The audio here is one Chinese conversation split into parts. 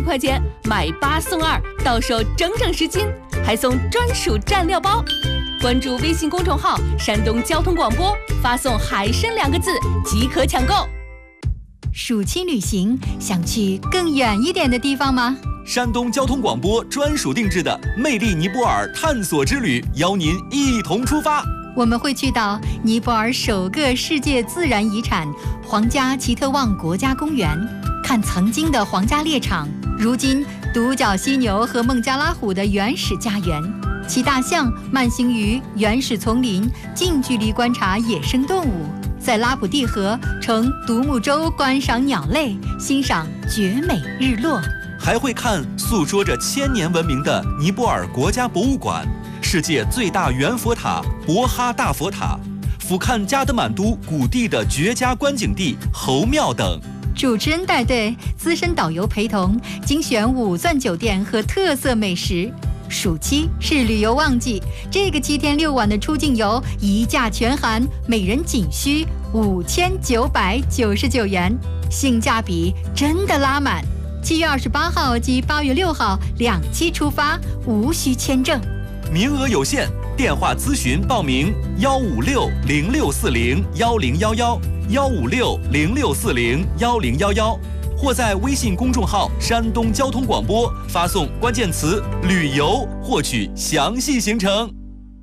30块钱，买8送2，到手整整10斤，还送专属蘸料包。关注微信公众号山东交通广播，发送海参2个字即可抢购。 暑期旅行，想去更远一点的地方吗？ 山东交通广播专属定制的魅力尼泊尔探索之旅，邀您一同出发。 我们会去到尼泊尔首个世界自然遗产皇家奇特旺国家公园，看曾经的皇家猎场，如今独角犀牛和孟加拉虎的原始家园，骑大象、慢行于原始丛林，近距离观察野生动物，在拉普蒂河乘独木舟观赏鸟类，欣赏绝美日落。 还会看诉说着1000年文明的尼泊尔国家博物馆，世界最大圆佛塔博哈大佛塔，俯瞰加德满都谷地的绝佳观景地侯庙等。 主持人带队，资深导游陪同，精选5钻酒店和特色美食。暑期是旅游旺季，这个7天6晚的出境游一价全含，每人仅需5999元，性价比真的拉满。7月28号及8月6号2期出发，无需签证， 名额有限，电话咨询报名156064011，15606401011，或在微信公众号山东交通广播发送关键词旅游，获取详细行程。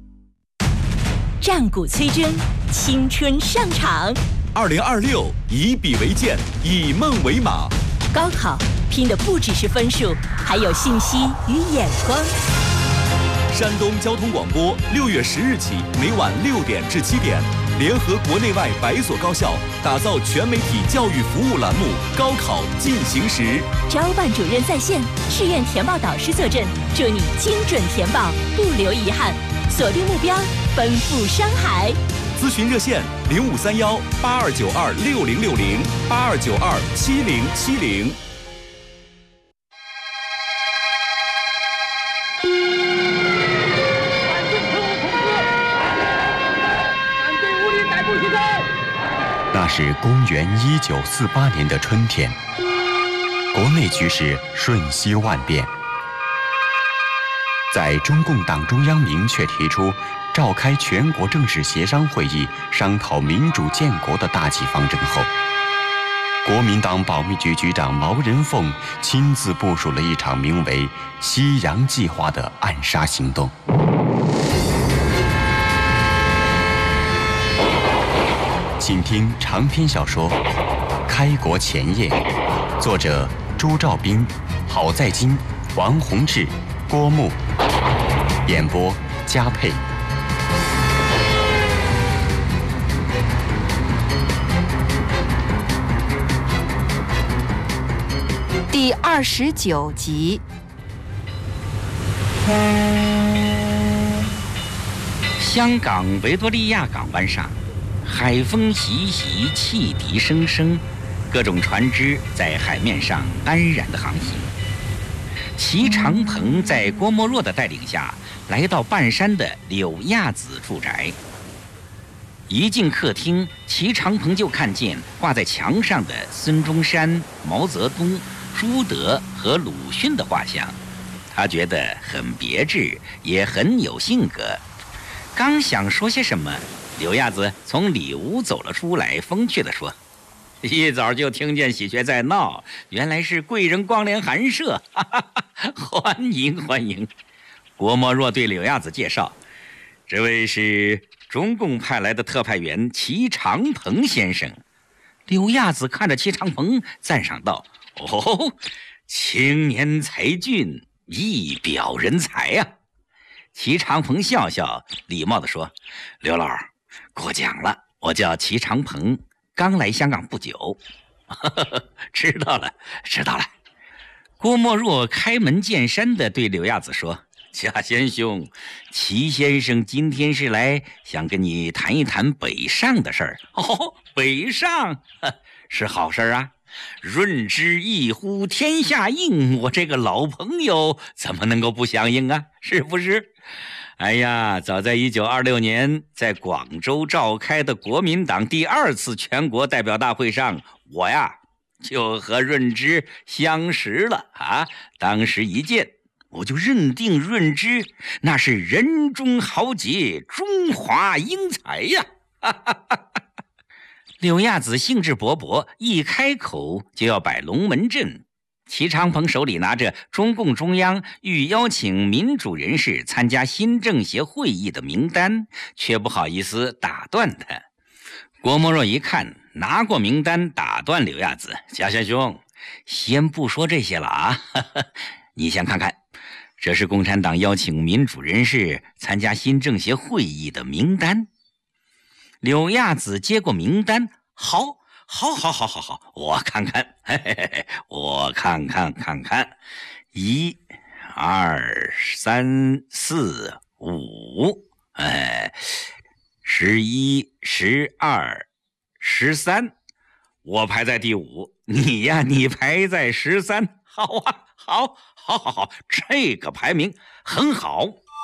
战鼓催真，青春上场。 2026，以笔为鉴，以梦为马。 高考拼的不只是分数，还有信息与眼光。 山东交通广播6月10日起，每晚6点至7点，联合国内外100所高校，打造全媒体教育服务栏目《高考进行时》。 招办主任在线，志愿填报导师坐镇，祝你精准填报，不留遗憾，锁定目标，奔赴山海。 咨询热线0531-8292-6060，8292-7070。 那是公元1948年的春天，国内局势瞬息万变。在中共党中央明确提出召开全国正式协商会议，商讨民主建国的大计方针后，国民党保密局局长毛人凤亲自部署了一场名为“西洋计划”的暗杀行动。请听长篇小说《开国前夜》，作者朱兆斌、郝在金、王洪志、郭牧，演播佳佩。 第29集。 香港维多利亚港湾上，海风习习，汽笛声声，各种船只在海面上安然地航行。齐长鹏在郭沫若的带领下，来到半山的柳亚子住宅。一进客厅，齐长鹏就看见挂在墙上的孙中山、毛泽东、朱德和鲁迅的画像，他觉得很别致，也很有性格。刚想说些什么，柳亚子从里屋走了出来，风趣地说：“一早就听见喜鹊在闹，原来是贵人光临寒舍，哈哈哈，欢迎欢迎。”郭沫若对柳亚子介绍：“这位是中共派来的特派员齐长鹏先生。”柳亚子看着齐长鹏，赞赏道：“哦，青年才俊，一表人才啊！”齐长鹏笑笑，礼貌地说：“刘老，过奖了，我叫齐长鹏，刚来香港不久。”知道了，知道了。郭沫若开门见山地对柳亚子说：“贾贤兄，齐先生今天是来想跟你谈一谈北上的事儿。”“哦，北上是好事啊，润之一呼天下应，我这个老朋友怎么能够不响应啊？是不是？哎呀，早在1926年在广州召开的国民党第2次全国代表大会上，我呀就和润之相识了啊。当时一见，我就认定润之那是人中豪杰，中华英才呀！柳亚子兴致勃勃，一开口就要摆龙门阵。齐长鹏手里拿着中共中央欲邀请民主人士参加新政协会议的名单，却不好意思打断他。郭沫若一看，拿过名单打断柳亚子：“嘉贤兄，先不说这些了啊，你先看看，这是共产党邀请民主人士参加新政协会议的名单。”柳亚子接过名单，好，我看看，我看看，1、2、3、4、5，11、12、13，我排在第5，你排在13，好啊，好，这个排名很好。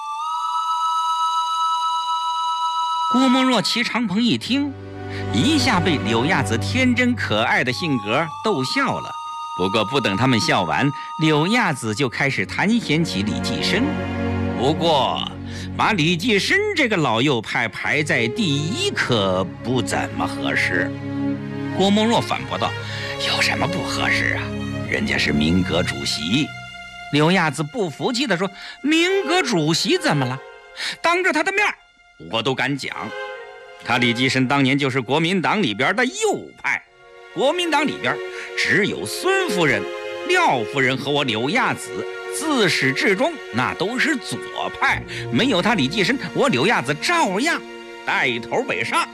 郭沫若、齐长鹏一听，一下被柳亚子天真可爱的性格逗笑了。不过不等他们笑完，柳亚子就开始谈嫌起李济深。不过把李济深这个老右派排在第1可不怎么合适。郭沫若反驳道：“有什么不合适啊？人家是民革主席。”柳亚子不服气地说：“民革主席怎么了？当着他的面我都敢讲，他李济深当年就是国民党里边的右派，国民党里边只有孙夫人、廖夫人和我柳亚子，自始至终那都是左派，没有他李济深，我柳亚子照样带头北上。”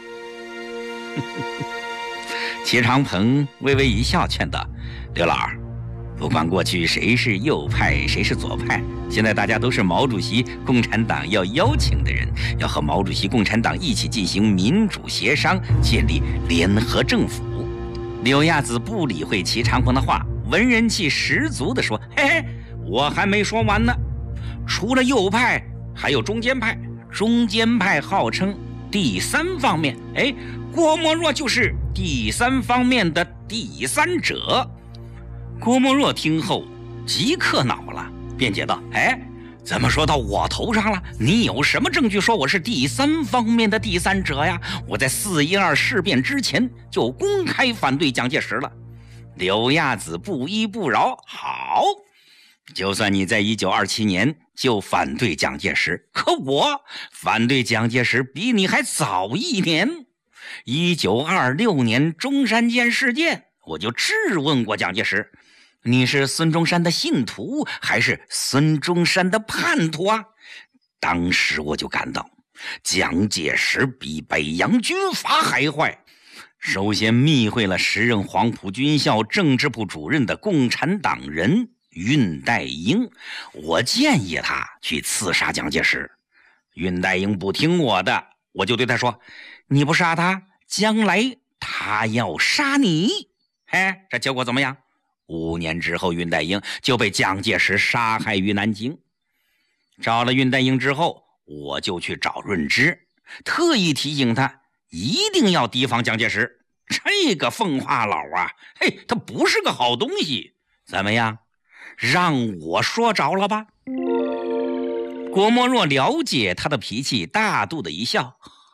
齐长鹏微微一笑，劝道：“刘老，不管过去谁是右派谁是左派，现在大家都是毛主席共产党要邀请的人，要和毛主席共产党一起进行民主协商，建立联合政府。”柳亚子不理会齐长鹏的话，文人气十足地说：“嘿，我还没说完呢。除了右派，还有中间派，中间派号称第3方面，郭沫若就是第3方面的第3者。”郭沫若听后即刻恼了，辩解道：“怎么说到我头上了？你有什么证据说我是第3方面的第3者呀？我在4·12事变之前就公开反对蒋介石了。”柳亚子不依不饶：“好，就算你在1927年就反对蒋介石，可我反对蒋介石比你还早1年。1926年中山舰事件，我就质问过蒋介石，你是孙中山的信徒还是孙中山的叛徒啊？当时我就感到蒋介石比北洋军阀还坏。首先密会了时任黄埔军校政治部主任的共产党人恽代英，我建议他去刺杀蒋介石。恽代英不听我的，我就对他说，你不杀他，将来他要杀你。这结果怎么样？5年之后，恽代英就被蒋介石杀害于南京。找了恽代英之后，我就去找润之，特意提醒他一定要提防蒋介石。这个奉化佬啊，他不是个好东西。怎么样，让我说着了吧？郭沫若了解他的脾气，大度的一笑，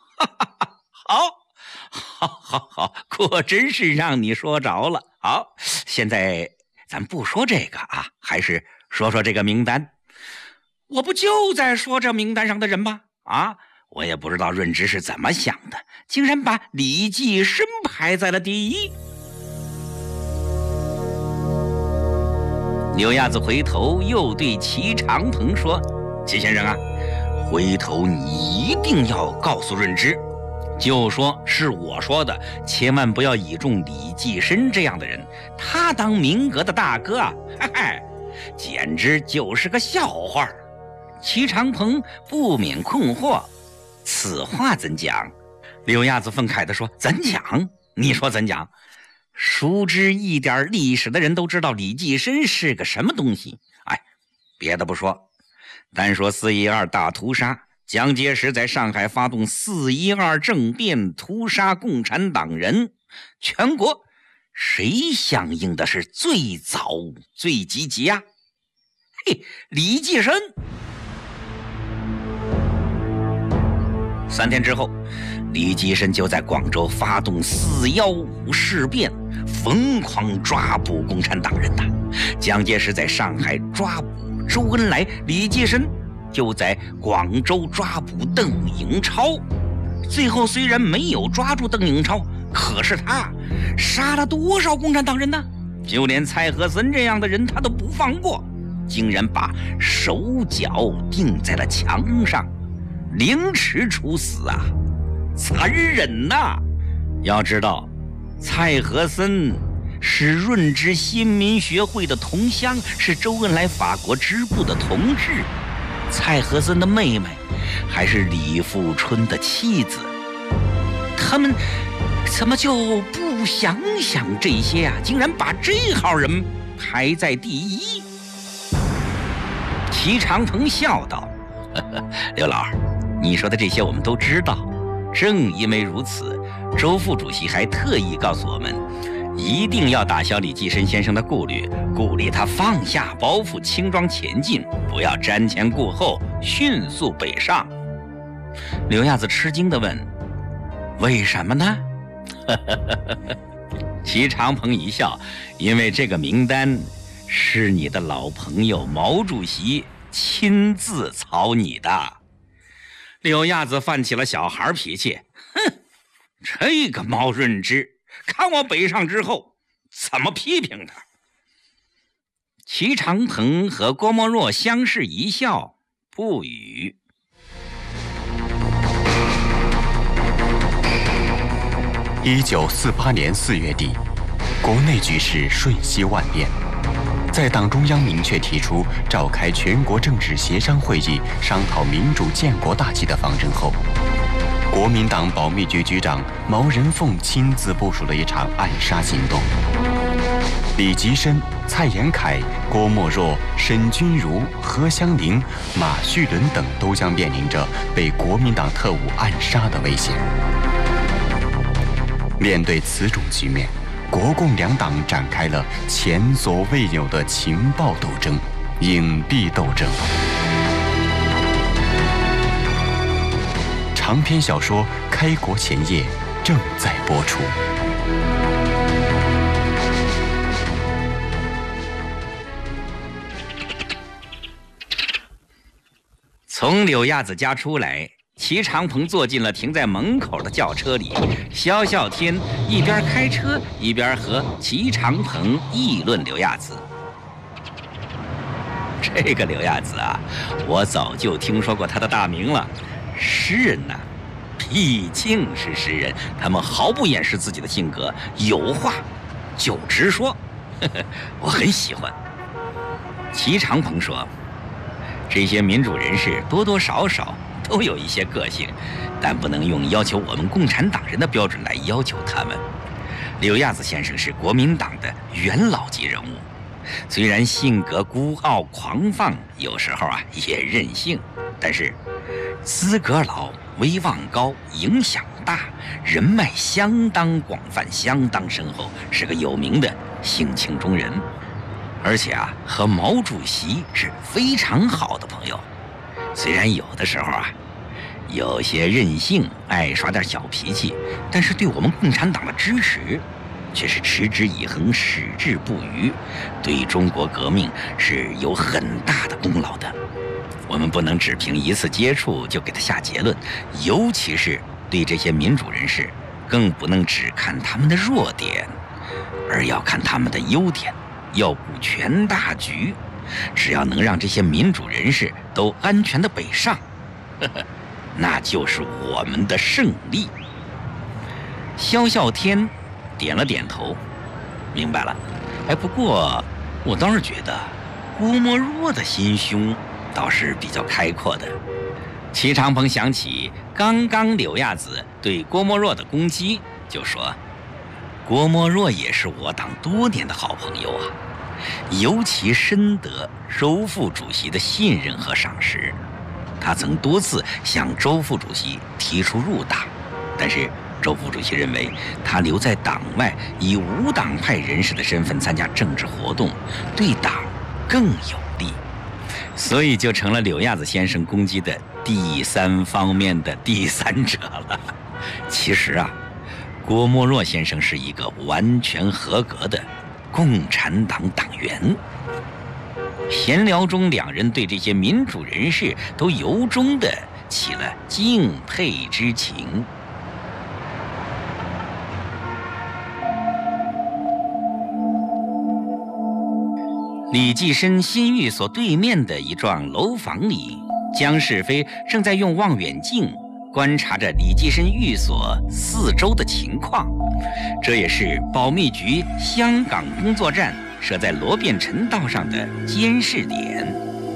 好，果真是让你说着了。好，现在咱不说这个啊，还是说说这个名单。我不就在说这名单上的人吗？我也不知道润之是怎么想的，竟然把李济深排在了第1。柳亚子回头又对齐长鹏说，齐先生啊，回头你一定要告诉润之，就说是我说的，千万不要倚重李济深这样的人，他当民革的大哥啊，简直就是个笑话。齐长鹏不免困惑，此话怎讲？柳亚子愤慨地说，怎讲？你说怎讲？熟知一点历史的人都知道李济深是个什么东西。别的不说，单说4·12大屠杀，蒋介石在上海发动4·12政变，屠杀共产党人，全国谁响应的是最早最积极啊？嘿，李济深。3天之后，李济深就在广州发动415事变，疯狂抓捕共产党人呐。蒋介石在上海抓捕周恩来，李济深就在广州抓捕邓颖超。最后虽然没有抓住邓颖超，可是他杀了多少共产党人呢？就连蔡和森这样的人他都不放过，竟然把手脚钉在了墙上，凌迟处死啊！残忍呐！要知道，蔡和森是润之新民学会的同乡，是周恩来法国支部的同志。蔡和森的妹妹还是李富春的妻子，他们怎么就不想想这些啊？竟然把这号人排在第一。齐长鹏笑道：“呵呵，刘老，你说的这些我们都知道。正因为如此，周副主席还特意告诉我们，一定要打消李济深先生的顾虑，鼓励他放下包袱，轻装前进，不要瞻前顾后，迅速北上。”刘亚子吃惊地问：“为什么呢？”齐长鹏一笑：“因为这个名单是你的老朋友毛主席亲自草拟的。”刘亚子犯起了小孩脾气：“哼，这个毛润之，看我北上之后怎么批评他。”齐长鹏和郭沫若相视一笑，不语。 1948年4月底，国内局势瞬息万变。在党中央明确提出召开全国政治协商会议，商讨民主建国大计的方针后，国民党保密局局长毛人凤亲自部署了一场暗杀行动。李济深、蔡延闿、郭沫若、沈钧儒、何香凝、马叙伦等都将面临着被国民党特务暗杀的危险。面对此种局面，国共两党展开了前所未有的情报斗争、隐蔽斗争。长篇小说《开国前夜》正在播出。 从柳亚子家出来，齐长鹏坐进了停在门口的轿车里。萧啸天一边开车一边和齐长鹏议论柳亚子。这个柳亚子啊，我早就听说过他的大名了。诗人呐，毕竟是诗人，他们毫不掩饰自己的性格，有话就直说，我很喜欢。齐长鹏说，这些民主人士多多少少都有一些个性，但不能用要求我们共产党人的标准来要求他们。柳亚子先生是国民党的元老级人物，虽然性格孤傲狂放，有时候啊也任性，但是资格老、威望高、影响大，人脉相当广泛、相当深厚，是个有名的性情中人。而且啊，和毛主席是非常好的朋友。虽然有的时候啊，有些任性，爱耍点小脾气，但是对我们共产党的支持却是持之以恒、矢志不渝，对中国革命是有很大的功劳的。我们不能只凭一次接触就给他下结论，尤其是对这些民主人士，更不能只看他们的弱点，而要看他们的优点，要顾全大局。只要能让这些民主人士都安全的北上，那就是我们的胜利。萧啸天点了点头，明白了。不过我倒是觉得郭沫若的心胸倒是比较开阔的。齐长鹏想起刚刚柳亚子对郭沫若的攻击，就说：“郭沫若也是我党多年的好朋友啊，尤其深得周副主席的信任和赏识。他曾多次向周副主席提出入党，但是周副主席认为，他留在党外，以无党派人士的身份参加政治活动，对党更有利，所以就成了柳亚子先生攻击的第三方面的第三者了。其实啊，郭沫若先生是一个完全合格的共产党党员。闲聊中，两人对这些民主人士都由衷地起了敬佩之情。李济深新寓所对面的一幢楼房里，姜世飞正在用望远镜观察着李济深寓所四周的情况。这也是保密局香港工作站设在罗便臣道上的监视点。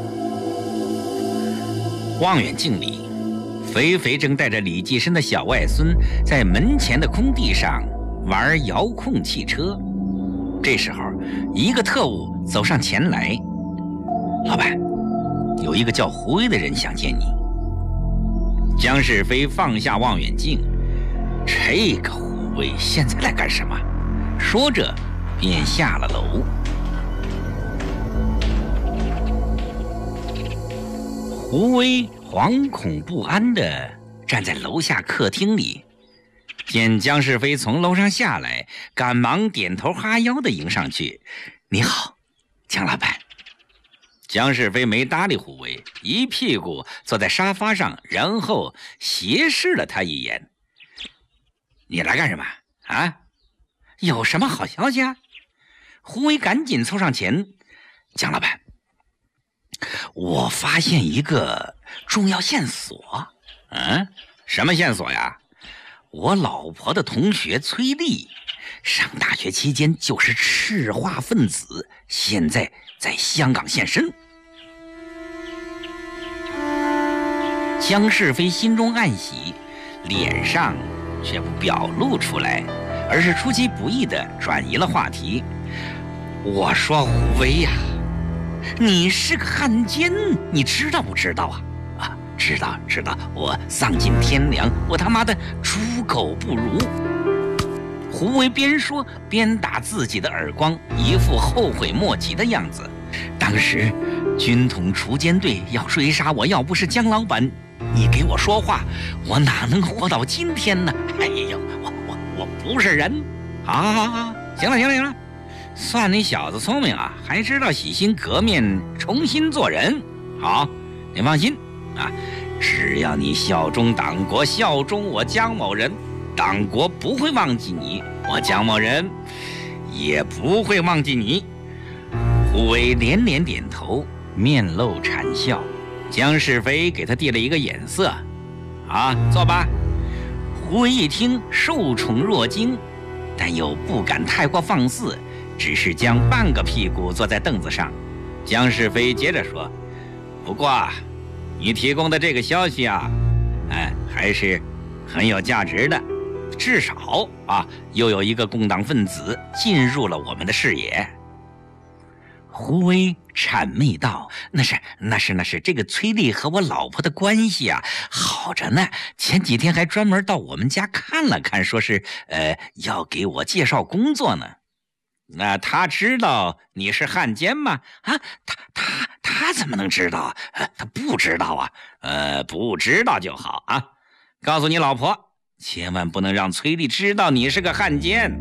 望远镜里，肥肥正带着李济深的小外孙在门前的空地上玩遥控汽车。这时候，一个特务走上前来：“老板，有一个叫胡威的人想见你。”姜世飞放下望远镜：“这个胡威现在来干什么？”说着便下了楼。胡威惶恐不安地站在楼下客厅里，见姜世飞从楼上下来，赶忙点头哈腰地迎上去：“你好，姜老板。”姜世飞没搭理胡威，一屁股坐在沙发上，然后斜视了他一眼：“你来干什么啊？有什么好消息啊？”胡威赶紧凑上前：“姜老板，我发现一个重要线索。”“什么线索呀？”“我老婆的同学崔丽，上大学期间就是赤化分子，现在在香港现身。”姜世飞心中暗喜，脸上却不表露出来，而是出其不意地转移了话题：“我说胡威呀，你是个汉奸，你知道不知道啊？”“知道，我丧尽天良，我他妈的猪狗不如。”胡威边说边打自己的耳光，一副后悔莫及的样子。当时军统锄奸队要追杀我，要不是姜老板你给我说话，我哪能活到今天呢？哎呦，我不是人。好，行了，算你小子聪明啊，还知道洗心革面，重新做人。好，你放心啊，只要你效忠党国，效忠我姜某人，党国不会忘记你，我姜某人也不会忘记你。”胡威连连点头，面露谄笑。姜世飞给他递了一个眼色：“坐吧。”胡威一听，受宠若惊，但又不敢太过放肆，只是将半个屁股坐在凳子上。姜世飞接着说：“不过，你提供的这个消息啊，还是很有价值的，至少又有一个共党分子进入了我们的视野。”胡威谄媚道：“那是，这个崔丽和我老婆的关系啊，好着呢。前几天还专门到我们家看了看，说是要给我介绍工作呢。那他知道你是汉奸吗？”“他怎么能知道？他不知道啊。不知道就好啊。告诉你老婆，千万不能让崔丽知道你是个汉奸。”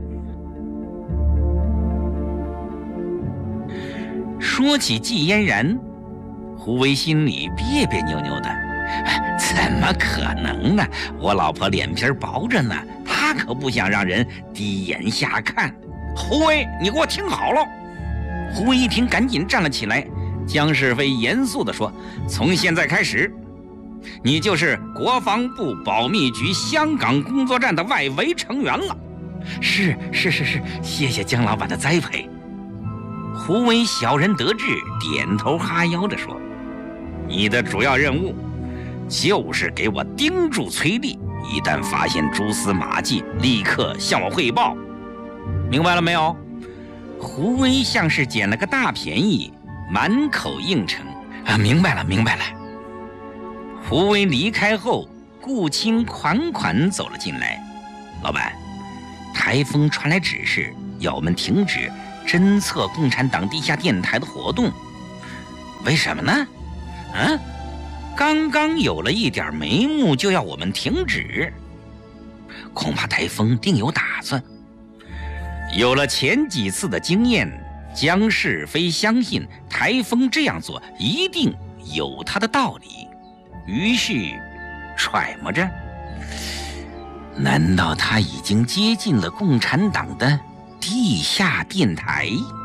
说起季嫣然，胡威心里别别扭扭的：“怎么可能呢？我老婆脸皮薄着呢，她可不想让人低眼下看。”“胡威，你给我听好了！”胡威一听，赶紧站了起来。姜世飞严肃地说：“从现在开始，你就是国防部保密局香港工作站的外围成员了。”“是，谢谢姜老板的栽培。”胡威小人得志，点头哈腰地说：“你的主要任务就是给我盯住崔丽，一旦发现蛛丝马迹，立刻向我汇报，明白了没有？”胡威像是捡了个大便宜，满口应承：“明白了。”胡威离开后，顾青款款走了进来。 老板，台风传来指示，要我们停止侦测共产党地下电台的活动。为什么呢？刚刚有了一点眉目，就要我们停止，恐怕台风定有打算。有了前几次的经验，姜世飞相信台风这样做一定有他的道理，于是揣摩着，难道他已经接近了共产党的地下电台？